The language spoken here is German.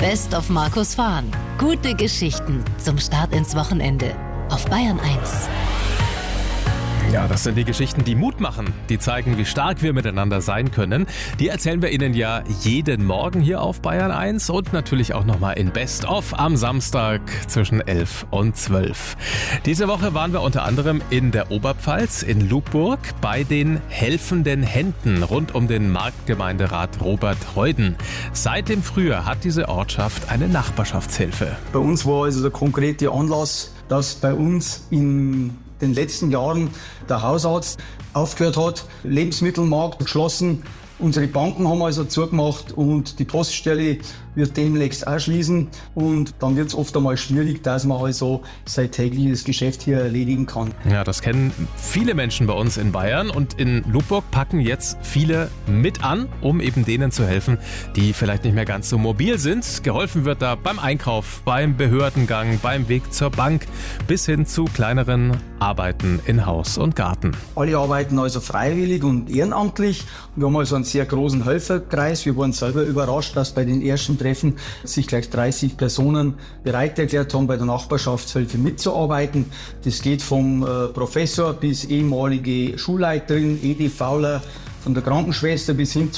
Best of Markus Fahn. Gute Geschichten zum Start ins Wochenende auf Bayern 1. Ja, das sind die Geschichten, die Mut machen, die zeigen, wie stark wir miteinander sein können. Die erzählen wir Ihnen ja jeden Morgen hier auf Bayern 1 und natürlich auch nochmal in Best of am Samstag zwischen 11 und 12. Diese Woche waren wir unter anderem in der Oberpfalz, in Lugburg, bei den helfenden Händen rund um den Marktgemeinderat Robert Heuden. Seit dem Frühjahr hat diese Ortschaft eine Nachbarschaftshilfe. Bei uns war also der konkrete Anlass, dass bei uns in den letzten Jahren der Hausarzt aufgehört hat, Lebensmittelmarkt geschlossen. Unsere Banken haben also zugemacht und die Poststelle wird demnächst auch schließen. Und dann wird es oft einmal schwierig, dass man also sein tägliches Geschäft hier erledigen kann. Ja, das kennen viele Menschen bei uns in Bayern. Und in Lugburg packen jetzt viele mit an, um eben denen zu helfen, die vielleicht nicht mehr ganz so mobil sind. Geholfen wird da beim Einkauf, beim Behördengang, beim Weg zur Bank bis hin zu kleineren Arbeiten in Haus und Garten. Alle arbeiten also freiwillig und ehrenamtlich. Wir haben also einen sehr großen Helferkreis. Wir waren selber überrascht, dass bei den ersten Treffen sich gleich 30 Personen bereit erklärt haben, bei der Nachbarschaftshilfe mitzuarbeiten. Das geht vom Professor bis ehemalige Schulleiterin, EDVler, von der Krankenschwester bis hin